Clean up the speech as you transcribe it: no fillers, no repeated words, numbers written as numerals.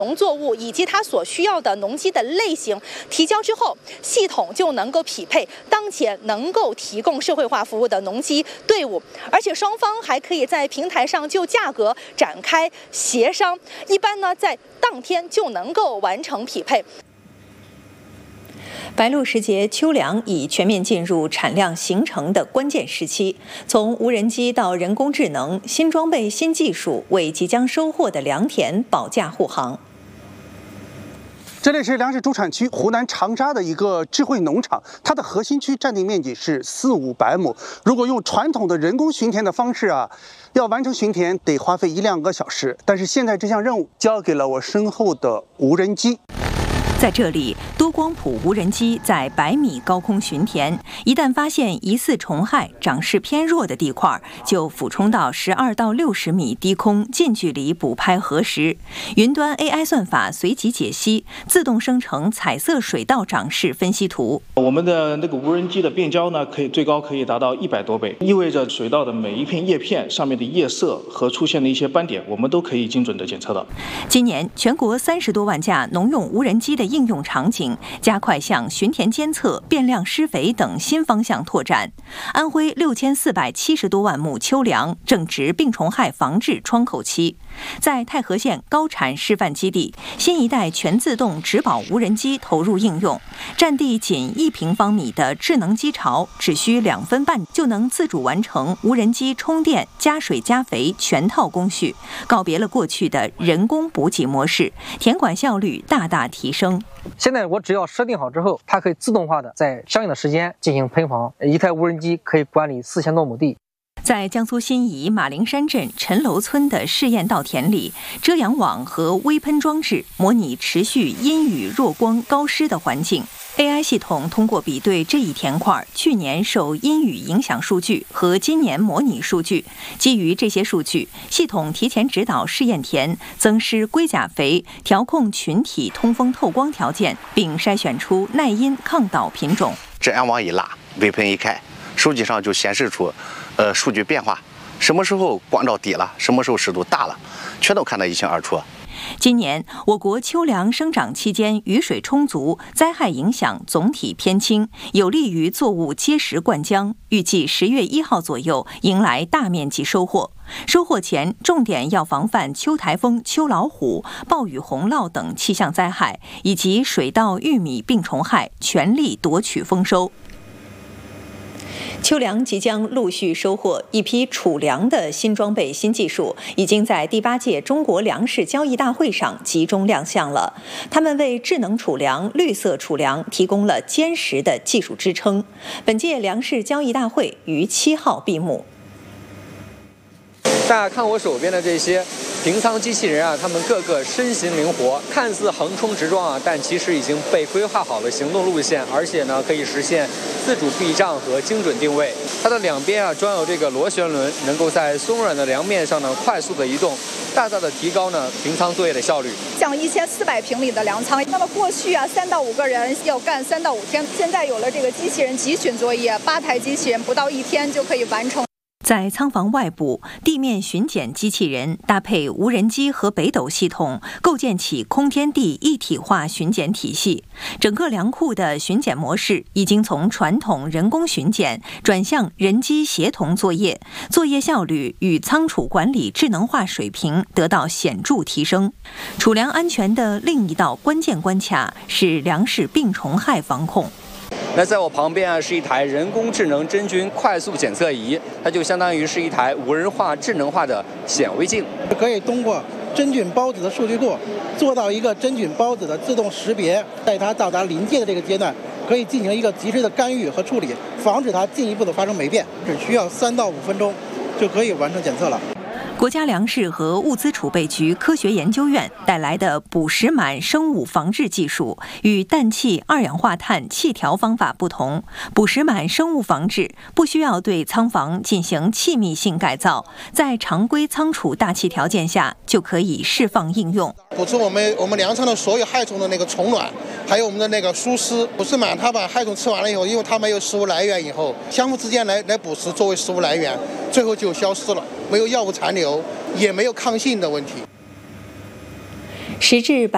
农作物以及它所需要的农机的类型提交之后，系统就能够匹配当前能够提供社会化服务的农机队伍，而且双方还可以在平台上就价格展开协商，一般呢在当天就能够完成匹配。 白露时节，秋粮已全面进入产量形成的关键时期。从无人机到人工智能，新装备、新技术为即将收获的良田保驾护航。 这里是粮食主产区湖南长沙的一个智慧农场，它的核心区占地面积是400-500亩。如果用传统的人工巡田的方式要完成巡田得花费1-2个小时。但是现在这项任务交给了我身后的无人机。 在这里，多光谱无人机在100米高空巡田，一旦发现疑似虫害、长势偏弱的地块，就俯冲到12到60米低空，近距离捕拍核实。云端 AI 算法随即解析，自动生成彩色水稻长势分析图。 我们的那个无人机的变焦呢，最高可以达到100多倍，意味着水稻的每一片叶片上面的叶色和出现的一些斑点，我们都可以精准的检测到。 今年全国30多万架农用无人机的应用场景加快向巡田监测、变量施肥等新方向拓展。安徽6470多万亩秋粮正值病虫害防治窗口期。在太和县高产示范基地，新一代全自动植保无人机投入应用，占地仅1平方米的智能机巢，只需2分半就能自主完成无人机充电、加水、加肥全套工序，告别了过去的人工补给模式，田管效率大大提升。 现在我只要设定好之后，它可以自动化的在相应的时间进行喷防，一台无人机可以管理4000多亩地。 在江苏新沂马陵山镇陈楼村的试验稻田里，遮阳网和微喷装置模拟持续阴雨弱光高湿的环境。AI 系统通过比对这一田块去年受阴雨影响数据和今年模拟数据，基于这些数据，系统提前指导试验田增施龟甲肥，调控群体通风透光条件，并筛选出耐阴抗倒品种。 遮阳网一拉，微喷一开，手机上就显示出数据变化，什么时候光照低了，什么时候湿度大了，全都看得一清二楚。 今年我国秋粮生长期间雨水充足，灾害影响总体偏轻，有利于作物结实灌浆。预计10月1号左右迎来大面积收获。收获前重点要防范秋台风、秋老虎、暴雨洪涝等气象灾害，以及水稻、玉米病虫害，全力夺取丰收。秋粮即将陆续收获，一批储粮的新装备、新技术已经在第8届中国粮食交易大会上集中亮相了。他们为智能储粮、绿色储粮提供了坚实的技术支撑。本届粮食交易大会于7号闭幕。 大家看我手边的这些平仓机器人他们个个身形灵活，看似横冲直撞但其实已经被规划好了行动路线，而且呢可以实现自主避障和精准定位。它的两边装有这个螺旋轮，能够在松软的梁面上呢快速的移动，大大的提高呢平仓作业的效率。 像1400平米的粮仓，那么过去3到5个人要干3到5天，现在有了这个机器人集群作业，8台机器人不到1天就可以完成。 在仓房外部，地面巡检机器人搭配无人机和北斗系统，构建起空天地一体化巡检体系。整个粮库的巡检模式已经从传统人工巡检转向人机协同作业，作业效率与仓储管理智能化水平得到显著提升。储粮安全的另一道关键关卡是粮食病虫害防控。 那在我旁边是一台人工智能真菌快速检测仪，它就相当于是一台无人化、智能化的显微镜， 可以通过真菌孢子的数据库做到一个真菌孢子的自动识别，在它到达临界的这个阶段，可以进行一个及时的干预和处理，防止它进一步的发生霉变，只需要3到5分钟就可以完成检测了。 国家粮食和物资储备局科学研究院带来的捕食螨生物防治技术与氮气二氧化碳气调方法不同，捕食螨生物防治不需要对仓房进行气密性改造，在常规仓储大气条件下就可以释放应用。 捕食我们粮仓的所有害虫的那个虫卵，还有我们的那个疏丝。捕食螨它把害虫吃完了以后，因为它没有食物来源以后，相互之间来捕食作为食物来源，最后就消失了，没有药物残留，也没有抗性的问题。 时至